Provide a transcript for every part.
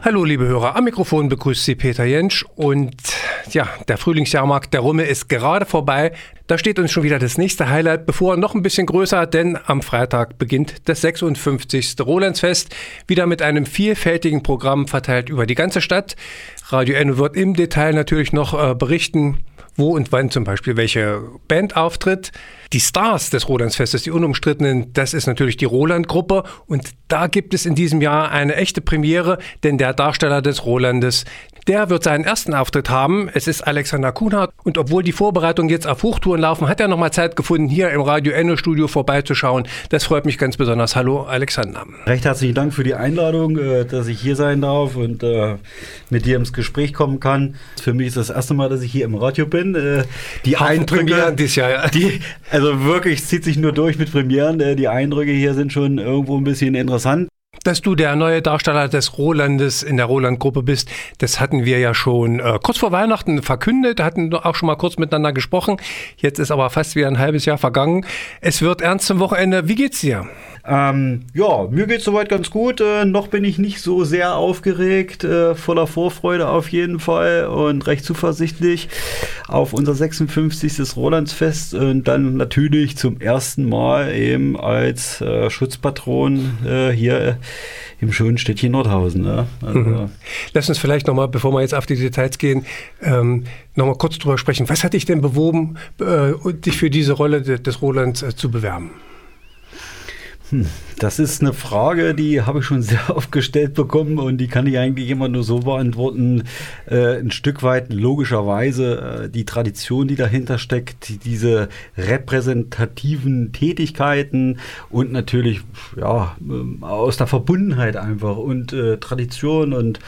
Hallo liebe Hörer, am Mikrofon begrüßt Sie Peter Jentsch und ja, der Frühlingsjahrmarkt der Rumme ist gerade vorbei. Da steht uns schon wieder das nächste Highlight bevor, noch ein bisschen größer, denn am Freitag beginnt das 56. Rolandsfest, wieder mit einem vielfältigen Programm verteilt über die ganze Stadt. Radio Enno wird im Detail natürlich noch berichten, wo und wann zum Beispiel welche Band auftritt. Die Stars des Rolandsfestes, die unumstrittenen, das ist natürlich die Roland-Gruppe. Und da gibt es in diesem Jahr eine echte Premiere, denn der Darsteller des Rolandes, der wird seinen ersten Auftritt haben. Es ist Alexander Kuhnhardt. Und obwohl die Vorbereitungen jetzt auf Hochtouren laufen, hat er nochmal Zeit gefunden, hier im Radio Enno-Studio vorbeizuschauen. Das freut mich ganz besonders. Hallo Alexander. Recht herzlichen Dank für die Einladung, dass ich hier sein darf und mit dir ins Gespräch kommen kann. Für mich ist das erste Mal, dass ich hier im Radio bin. Die Eindrücke dieses Jahr, ja. Also wirklich, es zieht sich nur durch mit Premieren. Die Eindrücke hier sind schon irgendwo ein bisschen interessant. Dass du der neue Darsteller des Rolandes in der Roland-Gruppe bist, das hatten wir ja schon kurz vor Weihnachten verkündet, hatten auch schon mal kurz miteinander gesprochen. Jetzt ist aber fast wieder ein halbes Jahr vergangen. Es wird ernst zum Wochenende. Wie geht's dir? Ja, mir geht's soweit ganz gut. Noch bin ich nicht so sehr aufgeregt, voller Vorfreude auf jeden Fall und recht zuversichtlich auf unser 56. Rolandsfest und dann natürlich zum ersten Mal eben als Schutzpatron hier im schönen Städtchen Nordhausen. Ne? Also Lass uns vielleicht nochmal, bevor wir jetzt auf die Details gehen, nochmal kurz drüber sprechen. Was hat dich denn bewogen, dich für diese Rolle des Rolands zu bewerben? Das ist eine Frage, die habe ich schon sehr oft gestellt bekommen und die kann ich eigentlich immer nur so beantworten, ein Stück weit logischerweise die Tradition, die dahinter steckt, diese repräsentativen Tätigkeiten und natürlich ja aus der Verbundenheit einfach und Tradition und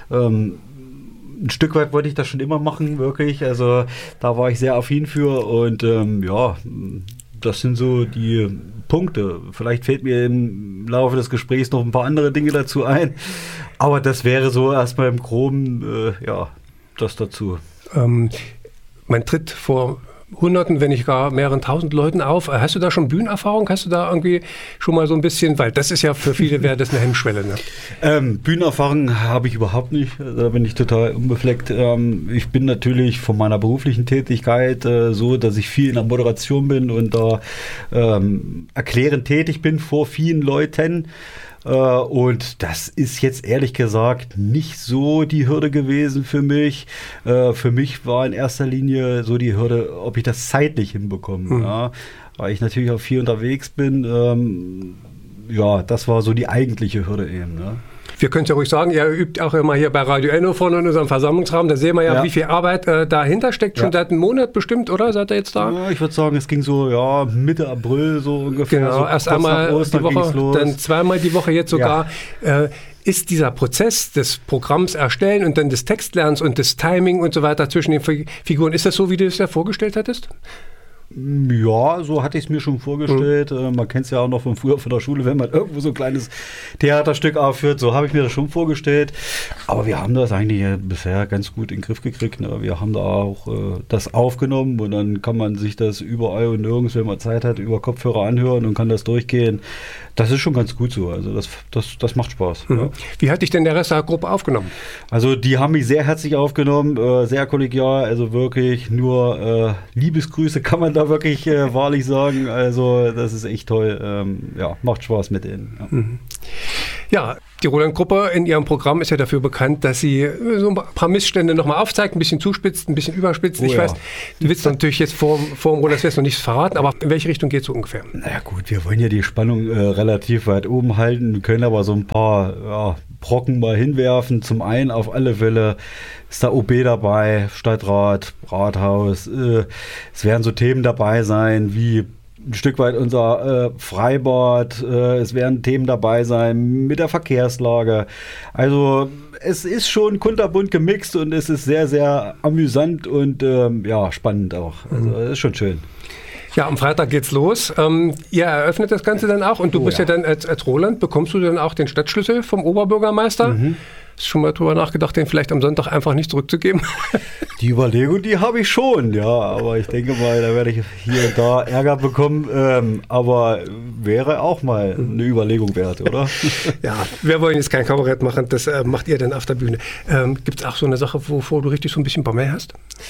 ein Stück weit wollte ich das schon immer machen, wirklich, also da war ich sehr affin für und ja, das sind so die Punkte. Vielleicht fällt mir im Laufe des Gesprächs noch ein paar andere Dinge dazu ein. Aber das wäre so erstmal im Groben, ja, das dazu. Man tritt vor Hunderten, wenn nicht gar mehreren tausend Leuten auf. Hast du da schon Bühnenerfahrung? Hast du da irgendwie schon mal so ein bisschen, weil das ist ja für viele wäre das eine Hemmschwelle, ne? Bühnenerfahrung habe ich überhaupt nicht. Da bin ich total unbefleckt. Ich bin natürlich von meiner beruflichen Tätigkeit so, dass ich viel in der Moderation bin und da erklärend tätig bin vor vielen Leuten. Und das ist jetzt ehrlich gesagt nicht so die Hürde gewesen für mich. Für mich war in erster Linie so die Hürde, ob ich das zeitlich hinbekomme. Ja, weil ich natürlich auch viel unterwegs bin. Ja, das war so die eigentliche Hürde eben. Ne? Wir können es ja ruhig sagen, ihr übt auch immer hier bei Radio Enno vorne in unserem Versammlungsraum. Da sehen wir ja, wie viel Arbeit dahinter steckt. Schon seit einem Monat bestimmt, oder? Seid ihr jetzt da? Ja, ich würde sagen, es ging so ja, Mitte April so ungefähr. Genau, so erst einmal die Woche, dann zweimal die Woche jetzt sogar. Ja. Ist dieser Prozess des Programms erstellen und dann des Textlernens und des Timing und so weiter zwischen den Figuren, ist das so, wie du es dir vorgestellt hattest? Ja, so hatte ich es mir schon vorgestellt. Man kennt es ja auch noch von früher von der Schule, wenn man irgendwo so ein kleines Theaterstück aufführt. So habe ich mir das schon vorgestellt. Aber wir haben das eigentlich bisher ganz gut in den Griff gekriegt. Ne? Wir haben da auch das aufgenommen und dann kann man sich das überall und nirgends, wenn man Zeit hat, über Kopfhörer anhören und kann das durchgehen. Das ist schon ganz gut so. Also das macht Spaß. Ja. Wie hat dich denn der Rest der Gruppe aufgenommen? Also die haben mich sehr herzlich aufgenommen, sehr kollegial. Also wirklich nur Liebesgrüße kann man da wirklich wahrlich sagen. Also das ist echt toll. Ja, macht Spaß mit denen. Ja, die Roland-Gruppe in ihrem Programm ist ja dafür bekannt, dass sie so ein paar Missstände nochmal aufzeigt, ein bisschen zuspitzt, ein bisschen überspitzt. Ich weiß, du willst natürlich jetzt vor dem Rolandsfest noch nichts verraten, aber in welche Richtung geht es so ungefähr? Naja gut, wir wollen ja die Spannung relativ weit oben halten. Wir können aber so ein paar Brocken mal hinwerfen. Zum einen auf alle Fälle ist da OB dabei, Stadtrat, Rathaus. Es werden so Themen dabei sein wie ein Stück weit unser Freibad, es werden Themen dabei sein mit der Verkehrslage. Also es ist schon kunterbunt gemixt und es ist sehr, sehr amüsant und ja, spannend auch. Also es ist schon schön. Ja, am Freitag geht's los. Ihr eröffnet das Ganze dann auch und du bist ja dann als Roland, bekommst du dann auch den Stadtschlüssel vom Oberbürgermeister? Hast du schon mal drüber nachgedacht, den vielleicht am Sonntag einfach nicht zurückzugeben? Die Überlegung, die habe ich schon, ja, aber ich denke mal, da werde ich hier und da Ärger bekommen, aber wäre auch mal eine Überlegung wert, oder? Ja, wir wollen jetzt kein Kabarett machen, das macht ihr dann auf der Bühne. Gibt es auch so eine Sache, wovor du richtig so ein bisschen Bammel hast?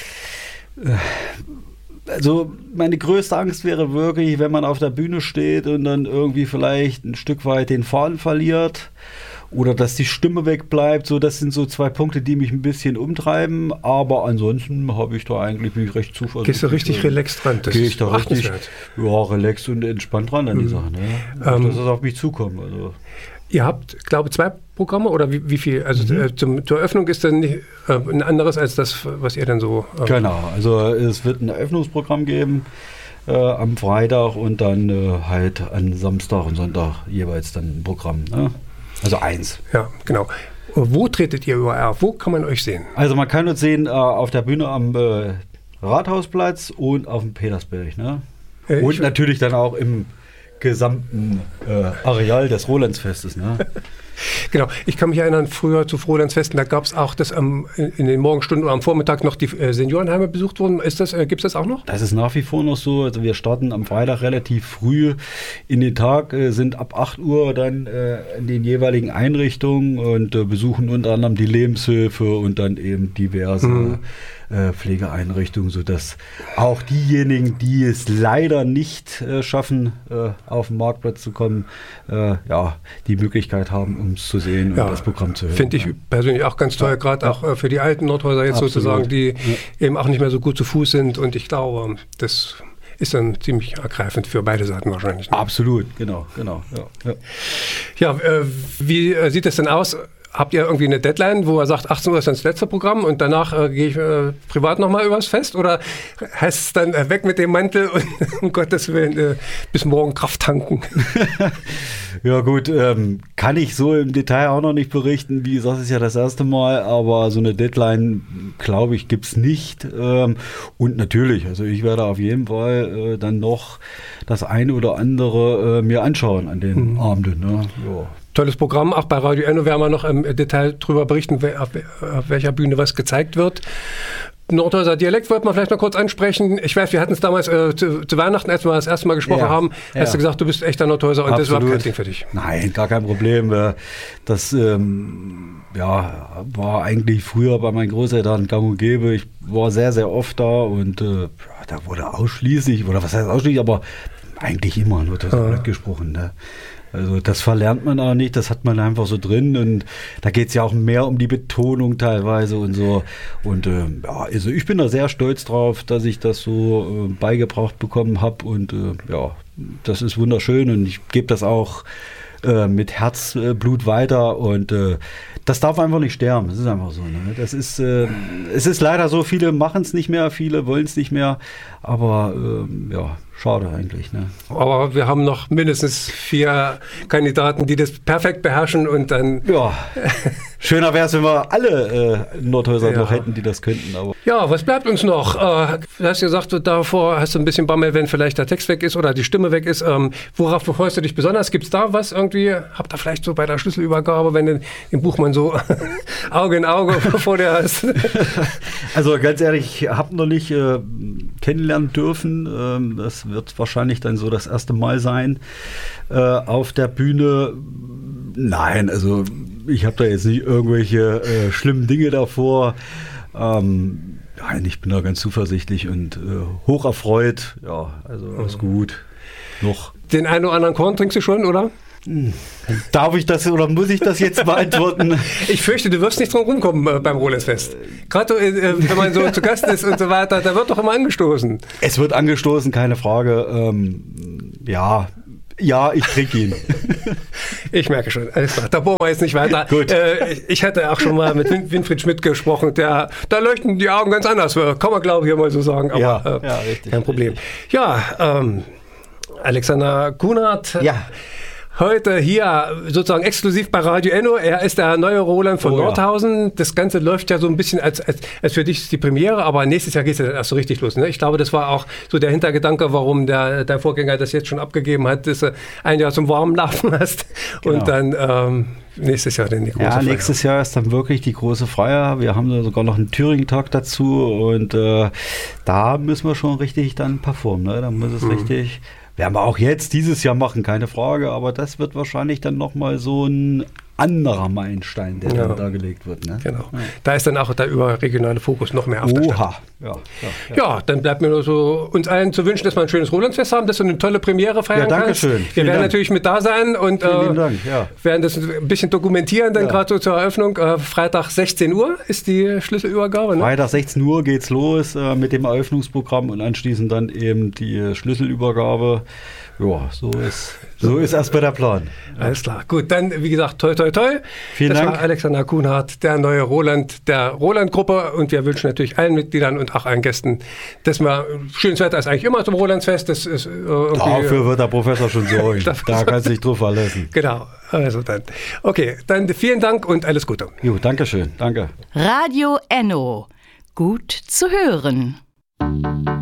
Also meine größte Angst wäre wirklich, wenn man auf der Bühne steht und dann irgendwie vielleicht ein Stück weit den Faden verliert oder dass die Stimme wegbleibt. So, das sind so 2 Punkte, die mich ein bisschen umtreiben. Aber ansonsten habe ich da eigentlich mich recht zuversichtlich. Gehst du richtig relaxed dran? Gehe ich da richtig relaxed und entspannt ran an die Sache. Ne? Dass das auf mich zukommt. Also. Ihr habt, glaube ich, 2 Programme oder wie viel? Also zur Eröffnung ist dann nicht, ein anderes als das, was ihr dann so... Genau, also es wird ein Eröffnungsprogramm geben am Freitag und dann halt an Samstag und Sonntag jeweils dann ein Programm. Ne? Also 1. Ja, genau. Wo tretet ihr überall auf? Wo kann man euch sehen? Also man kann uns sehen auf der Bühne am Rathausplatz und auf dem Petersberg. Ne? Und natürlich dann auch im gesamten Areal des Rolandsfestes. Ne? Genau, ich kann mich erinnern, früher zu Rolandsfesten, da gab es auch, dass in den Morgenstunden oder am Vormittag noch die Seniorenheime besucht wurden. Gibt es das auch noch? Das ist nach wie vor noch so. Also wir starten am Freitag relativ früh in den Tag, sind ab 8 Uhr dann in den jeweiligen Einrichtungen und besuchen unter anderem die Lebenshilfe und dann eben diverse Pflegeeinrichtungen, sodass auch diejenigen, die es leider nicht schaffen, auf den Marktplatz zu kommen, die Möglichkeit haben, um es zu sehen und das Programm zu hören. Finde ich persönlich auch ganz toll, gerade auch für die alten Nordhäuser jetzt sozusagen, die eben auch nicht mehr so gut zu Fuß sind, und ich glaube, das ist dann ziemlich ergreifend für beide Seiten wahrscheinlich. Ne? Absolut, genau. Ja, wie sieht es denn aus? Habt ihr irgendwie eine Deadline, wo er sagt, 18 Uhr ist dann das letzte Programm und danach gehe ich privat nochmal übers Fest? Oder heißt es dann weg mit dem Mantel und um Gottes Willen bis morgen Kraft tanken? Ja gut, kann ich so im Detail auch noch nicht berichten. Wie gesagt, es ist ja das erste Mal, aber so eine Deadline, glaube ich, gibt es nicht. Und natürlich, also ich werde auf jeden Fall dann noch das eine oder andere mir anschauen an den Abenden. Ne? Ja. Tolles Programm, auch bei Radio Enno werden wir noch im Detail darüber berichten, auf welcher Bühne was gezeigt wird. Nordhäuser Dialekt wollten wir vielleicht noch kurz ansprechen. Ich weiß, wir hatten es damals zu Weihnachten, als wir das erste Mal gesprochen haben, hast du gesagt, du bist echter Nordhäuser und das war kein Ding für dich. Nein, gar kein Problem. Das war eigentlich früher bei meinen Großeltern gang und gäbe. Ich war sehr, sehr oft da und da wurde ausschließlich, oder was heißt ausschließlich, aber eigentlich immer Nordhäuser gesprochen. Ne? Also das verlernt man auch nicht, das hat man einfach so drin und da geht es ja auch mehr um die Betonung teilweise und so. Und also ich bin da sehr stolz drauf, dass ich das so beigebracht bekommen habe und das ist wunderschön und ich gebe das auch mit Herzblut weiter und das darf einfach nicht sterben, das ist einfach so. Ne? Das ist, es ist leider so, viele machen es nicht mehr, viele wollen es nicht mehr, aber schade eigentlich. Ne? Aber wir haben noch mindestens 4 Kandidaten, die das perfekt beherrschen und dann... Ja, schöner wäre es, wenn wir alle Nordhäuser noch hätten, die das könnten. Aber. Ja, was bleibt uns noch? Du hast gesagt, davor hast du ein bisschen Bammel, wenn vielleicht der Text weg ist oder die Stimme weg ist. Worauf freust du dich besonders? Gibt es da was irgendwie? Habt ihr vielleicht so bei der Schlüsselübergabe, wenn du den Buchmann so Auge in Auge vor dir hast? Also ganz ehrlich, ich habe noch nicht kennenlernen dürfen. Das wird wahrscheinlich dann so das erste Mal sein auf der Bühne. Nein, also ich habe da jetzt nicht irgendwelche schlimmen Dinge davor. Nein, ich bin da ganz zuversichtlich und hoch erfreut. Ja, also alles gut. Noch. Den einen oder anderen Korn trinkst du schon, oder? Darf ich das oder muss ich das jetzt beantworten? Ich fürchte, du wirst nicht drum rumkommen beim Rolandsfest. Gerade wenn man so zu Gast ist und so weiter, da wird doch immer angestoßen. Es wird angestoßen, keine Frage. Ja, ich trinke ihn. Ich merke schon, alles klar, da bohren wir jetzt nicht weiter. Gut. Ich hatte auch schon mal mit Winfried Schmidt gesprochen, da leuchten die Augen ganz anders, kann man glaube ich mal so sagen, aber richtig, kein Problem. Ja, Alexander Kunert heute hier sozusagen exklusiv bei Radio Enno. Er ist der neue Roland von Nordhausen. Das Ganze läuft ja so ein bisschen als für dich ist die Premiere, aber nächstes Jahr geht es ja dann erst so richtig los. Ne? Ich glaube, das war auch so der Hintergedanke, warum der Vorgänger das jetzt schon abgegeben hat, dass du ein Jahr zum Warmen laufen hast und dann nächstes Jahr dann die große Feier. Ja, nächstes Jahr ist dann wirklich die große Feier. Wir haben sogar noch einen Thüringen-Tag dazu und da müssen wir schon richtig dann performen. Ne? Da muss es richtig... Werden wir auch jetzt dieses Jahr machen, keine Frage, aber das wird wahrscheinlich dann nochmal so ein anderer Meilenstein, der dann da gelegt wird. Ne? Genau. Ja. Da ist dann auch der überregionale Fokus noch mehr auf der Stadt. Ja, dann bleibt mir nur so uns allen zu wünschen, dass wir ein schönes Rolandsfest haben, dass du eine tolle Premiere feiern kannst. Schön. Wir werden natürlich mit da sein und werden das ein bisschen dokumentieren, dann gerade so zur Eröffnung. Freitag 16 Uhr ist die Schlüsselübergabe. Ne? Freitag 16 Uhr geht's los mit dem Eröffnungsprogramm und anschließend dann eben die Schlüsselübergabe. Ja, so ist erstmal der Plan. Alles klar. Gut, dann wie gesagt, toi toi toi. Vielen Dank. Das war Alexander Kuhnhardt, der neue Roland der Roland-Gruppe und wir wünschen natürlich allen Mitgliedern und auch allen Gästen, dass wir schönes Wetter ist eigentlich immer zum Rolandsfest. Das ist dafür wird der Professor schon sorgen. Da kannst du dich drauf verlassen. Genau. Also dann. Okay, dann vielen Dank und alles Gute. Jo, danke schön. Danke. Radio Enno. Gut zu hören.